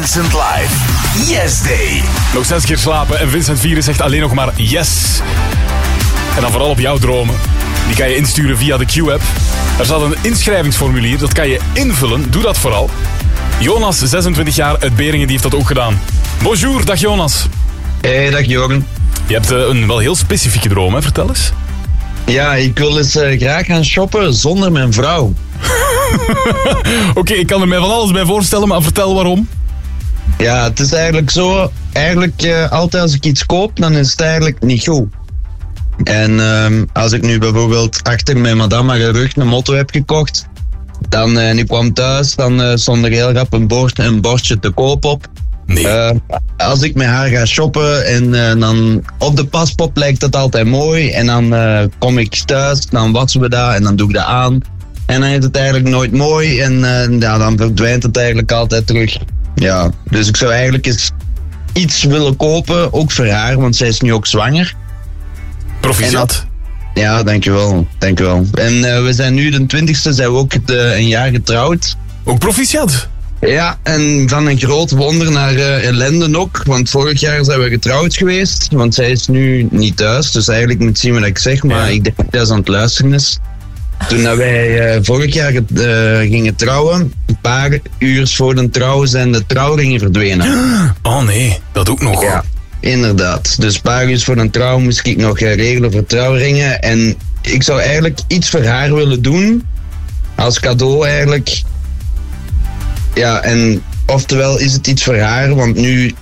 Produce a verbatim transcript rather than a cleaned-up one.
Vincent Live. Yes Day. Nog zes keer slapen en Vincent Vieren zegt alleen nog maar yes. En dan vooral op jouw dromen. Die kan je insturen via de Q-app. Er staat een inschrijvingsformulier, dat kan je invullen. Doe dat vooral. Jonas, zesentwintig jaar uit Beringen, die heeft dat ook gedaan. Bonjour, dag Jonas. Hey, dag Jorgen. Je hebt uh, een wel heel specifieke droom, hè? Vertel eens. Ja, ik wil eens uh, graag gaan shoppen zonder mijn vrouw. Oké, okay, ik kan er mij van alles bij voorstellen, maar vertel waarom. Ja, het is eigenlijk zo. Eigenlijk, uh, altijd als ik iets koop, dan is het eigenlijk niet goed. En uh, als ik nu bijvoorbeeld achter mijn madame haar rug een motto heb gekocht, dan uh, en ik kwam thuis, dan uh, stond er heel rap een, bord, een bordje te koop op. Nee. Uh, als ik met haar ga shoppen en uh, dan op de paspop lijkt dat altijd mooi. En dan uh, kom ik thuis, dan wassen we dat en dan doe ik dat aan. En dan is het eigenlijk nooit mooi en uh, ja, dan verdwijnt het eigenlijk altijd terug. Ja, dus ik zou eigenlijk eens iets willen kopen, ook voor haar, want zij is nu ook zwanger. Proficiat. Ja, dankjewel, dankjewel. En uh, we zijn nu de twintigste, zijn we ook de, een jaar getrouwd. Ook proficiat. Ja, en van een groot wonder naar uh, ellende ook. Want vorig jaar zijn we getrouwd geweest. Want zij is nu niet thuis. Dus eigenlijk moet zien wat ik zeg. Maar ja. Ik denk dat ze aan het luisteren is. Toen dat wij uh, vorig jaar uh, gingen trouwen. Een paar uur voor de trouw zijn de trouwringen verdwenen. Oh nee, dat ook nog. Ja, inderdaad. Dus een paar uur voor de trouw moest ik nog uh, regelen voor trouwringen. En ik zou eigenlijk iets voor haar willen doen. Als cadeau eigenlijk. Ja, en oftewel is het iets voor haar, want nu